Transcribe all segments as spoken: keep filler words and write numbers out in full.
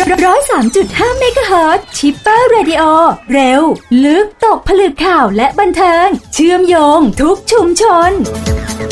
ร้อยสามจุดห้าเมกะเฮิรตซ์ชิปเปอร์เรดิโอเร็วลึกตกผลึกข่าวและบันเทิงเชื่อมโยงทุกชุมชนสองพัน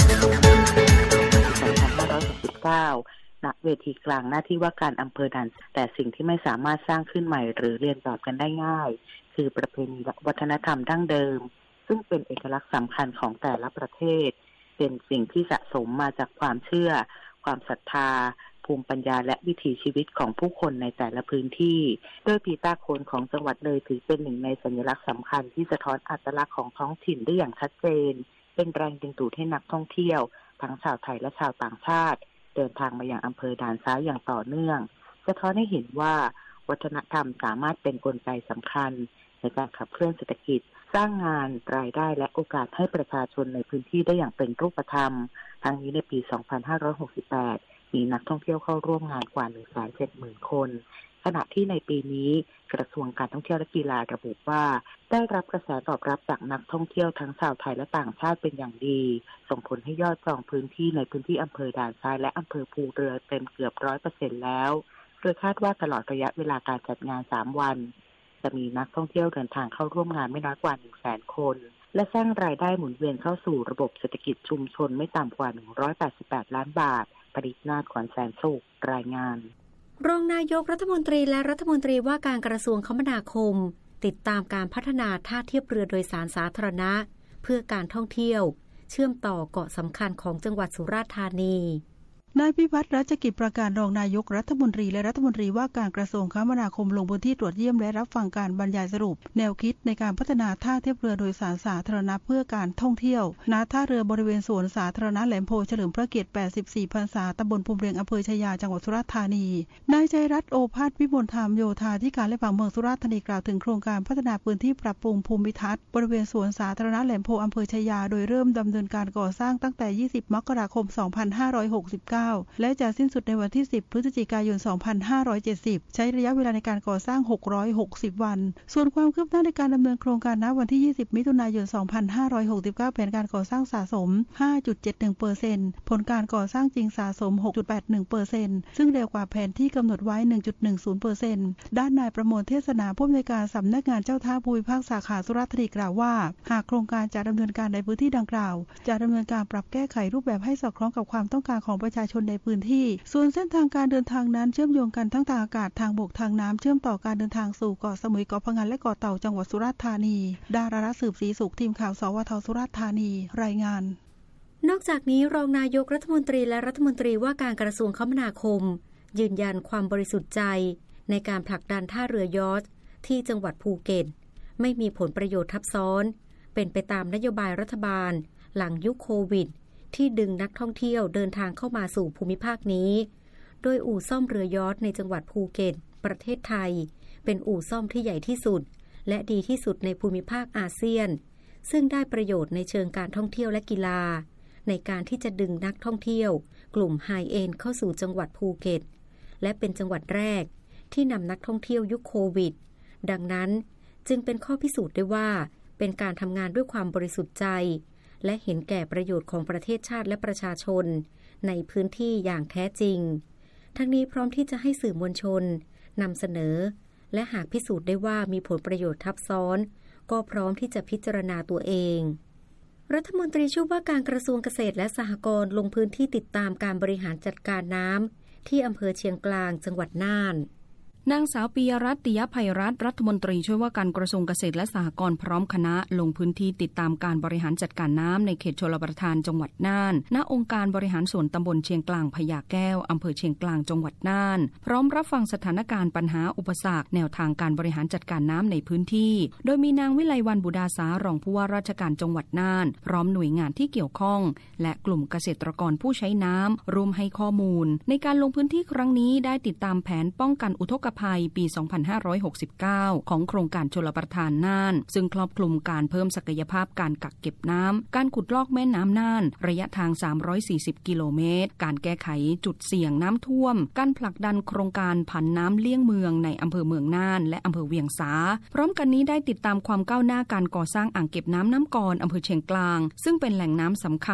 ห้าร้อยหกสิบเก้า ณ เวทีกลางหน้าที่ว่าการอำเภอด่านแต่สิ่งที่ไม่สามารถสร้างขึ้นใหม่หรือเรียนแบบกันได้ง่ายคือประเพณีวัฒนธรรมดั้งเดิมซึ่งเป็นเอกลักษณ์สำคัญของแต่ละประเทศเป็นสิ่งที่สะสมมาจากความเชื่อความศรัทธาภูมิปัญญาและวิถีชีวิตของผู้คนในแต่ละพื้นที่โดยปีตาโขนของจังหวัดเลยถือเป็นหนึ่งในสัญลักษณ์สำคัญที่สะท้อนอัตลักษณ์ของท้องถิ่นได้อย่างชัดเจนเป็นแรงดึงดูดให้นักท่องเที่ยวทั้งชาวไทยและชาวต่างชาติเดินทางมายังอำเภอด่านซ้ายอย่างต่อเนื่องสะท้อนให้เห็นว่าวัฒนธรรมสามารถเป็นกลไกสำคัญในการขับเคลื่อนเศรษฐกิจสร้างงานรายได้และโอกาสให้ประชาชนในพื้นที่ได้อย่างเป็นรูปธรรมทั้งนี้ในปี สองพันห้าร้อยหกสิบแปด มีนักท่องเที่ยวเข้าร่วมงานกว่า หนึ่งแสนเจ็ดหมื่น คนขณะที่ในปีนี้กระทรวงการท่องเที่ยวและกีฬาระบุว่าได้รับกระแสตอบรับจากนักท่องเที่ยวทั้งชาวไทยและต่างชาติเป็นอย่างดีส่งผลให้ยอดจองพื้นที่ในพื้นที่อำเภอด่านซ้ายและอำเภอภูเรือเต็มเกือบ ร้อยเปอร์เซ็นต์ แล้วโดยคาดว่าตลอดระยะเวลาการจัดงานสามวันจะมีนักท่องเที่ยวเดินทางเข้าร่วมงานไม่น้อยกว่า หนึ่งแสน คนและสร้างรายได้หมุนเวียนเข้าสู่ระบบเศรษฐกิจชุมชนไม่ต่ำกว่าหนึ่งร้อยแปดสิบแปดล้านบาทปริศนาถขวัญแสนสุขรายงานรองนายกรัฐมนตรีและรัฐมนตรีว่าการกระทรวงคมนาคมติดตามการพัฒนาท่าเทียบเรือโดยสารสาธารณะเพื่อการท่องเที่ยวเชื่อมต่อเกาะสำคัญของจังหวัดสุราษฎร์ธานีนายพิพัฒน์รัชกิจประการรองนายกรัฐมนตรีและรัฐมนตรีว่าการกระทรวงคมนาคมลงพื้นที่ตรวจเยี่ยมและรับฟังการบรรยายสรุปแนวคิดในการพัฒนาท่าเทียบเรือโดยสารสาธารณะเพื่อการท่องเที่ยวณท่าเรือบริเวณสวนสาธารณะแหลมโพเฉลิมพระเกียรติแปดสิบสี่พรรษาตำบลภูมิเรียงอำเภอชายาจังหวัดสุราษฎร์ธานีนายชัยรัตน์โอภาสวิมลธรรมโยธาธิการและผังเมืองสุราษฎร์ธานีกล่าวถึงโครงการพัฒนาพื้นที่ปรับปรุงภูมิทัศน์บริเวณสวนสาธารณะแหลมโพอำเภอชายาโดยเริ่มดำเนินการก่อสร้างตั้งแต่ยี่สิบมกราคมสองพันห้าร้อยหกสิบเก้าและจะสิ้นสุดในวันที่สิบพฤศจิกายนสองพันห้าร้อยเจ็ดสิบใช้ระยะเวลาในการก่อสร้างหกร้อยหกสิบวันส่วนความคืบหน้าในการดำเนินโครงการณวันที่ยี่สิบมิถุนายนสองพันห้าร้อยหกสิบเก้าแผนการก่อสร้างสะสม ห้าจุดเจ็ดหนึ่งเปอร์เซ็นต์ ผลการก่อสร้างจริงสะสม หกจุดแปดหนึ่งเปอร์เซ็นต์ ซึ่งเร็วกว่าแผนที่กำหนดไว้ หนึ่งจุดหนึ่งศูนย์เปอร์เซ็นต์ ด้านนายประมวลเทศนาผู้อำนวยการสำนักงานเจ้าท่าภูมิภาคสาขาสุราษฎร์ธานีกล่าวว่าหากโครงการจะดำเนินการในพื้นที่ดังกล่าวจะดำเนินการปรับแก้ไขรูปแบบให้สอดคล้องกับความต้องการของประชาชนในพื้นที่ส่วนเส้นทางการเดินทางนั้นเชื่อมโยงกันทั้งทางอากาศทางบกทางน้ำเชื่อมต่อการเดินทางสู่เกาะสมุยเกาะพะงันและเกาะเต่าจังหวัดสุราษฎร์ธานีดารารัตน์สืบศรีสุขทีมข่าวสวทสุราษฎร์ธานีรายงานนอกจากนี้รองนายกรัฐมนตรีและรัฐมนตรีว่าการกระทรวงคมนาคมยืนยันความบริสุทธิ์ใจในการผลักดันท่าเรือยอชต์ที่จังหวัดภูเก็ตไม่มีผลประโยชน์ทับซ้อนเป็นไปตามนโยบายรัฐบาลหลังยุคโควิดที่ดึงนักท่องเที่ยวเดินทางเข้ามาสู่ภูมิภาคนี้โดยอู่ซ่อมเรือยอชต์ในจังหวัดภูเก็ตประเทศไทยเป็นอู่ซ่อมที่ใหญ่ที่สุดและดีที่สุดในภูมิภาคอาเซียนซึ่งได้ประโยชน์ในเชิงการท่องเที่ยวและกีฬาในการที่จะดึงนักท่องเที่ยวกลุ่มไฮเอนด์เข้าสู่จังหวัดภูเก็ตและเป็นจังหวัดแรกที่นำนักท่องเที่ยวยุคโควิดดังนั้นจึงเป็นข้อพิสูจน์ได้ว่าเป็นการทำงานด้วยความบริสุทธิ์ใจและเห็นแก่ประโยชน์ของประเทศชาติและประชาชนในพื้นที่อย่างแท้จริงทั้งนี้พร้อมที่จะให้สื่อมวลชนนำเสนอและหากพิสูจน์ได้ว่ามีผลประโยชน์ทับซ้อนก็พร้อมที่จะพิจารณาตัวเองรัฐมนตรีช่วยว่าการกระทรวงเกษตรและสหกรณ์ลงพื้นที่ติดตามการบริหารจัดการน้ำที่อำเภอเชียงกลางจังหวัดน่านนางสาวปียรัตน์ ติยไพรัตน์รัฐมนตรีช่วยว่าการกระทรวงเกษตรและสหกรณ์พร้อมคณะลงพื้นที่ติดตามการบริหารจัดการน้ำในเขตชลประทานจังหวัดน่านณองค์การบริหารส่วนตำบลเชียงกลางพญาแก้วอำเภอเชียงกลางจังหวัดน่านพร้อมรับฟังสถานการณ์ปัญหาอุปสรรคแนวทางการบริหารจัดการน้ำในพื้นที่โดยมีนางวิไลวรรณบุดาสารองผู้ว่าราชการจังหวัดน่านพร้อมหน่วยงานที่เกี่ยวข้องและกลุ่มเกษตรกรผู้ใช้น้ำร่วมให้ข้อมูลในการลงพื้นที่ครั้งนี้ได้ติดตามแผนป้องกันอุทกภัยปีสองพันห้าร้อยหกสิบเก้า ของโครงการชลประทานน่านซึ่งครอบคลุมการเพิ่มศักยภาพการกักเก็บน้ำการขุดลอกแม่น้ำน่านระยะทางสามร้อยสี่สิบกิโลเมตรการแก้ไขจุดเสี่ยงน้ำท่วมการผลักดันโครงการผันน้ำเลี่ยงเมืองในอำเภอเมืองน่านและอำเภอเวียงสาพร้อมกันนี้ได้ติดตามความก้าวหน้าการก่อสร้างอ่างเก็บน้ำน้ำกรอำเภอเชียงกลางซึ่งเป็นแหล่งน้ำสำคัญ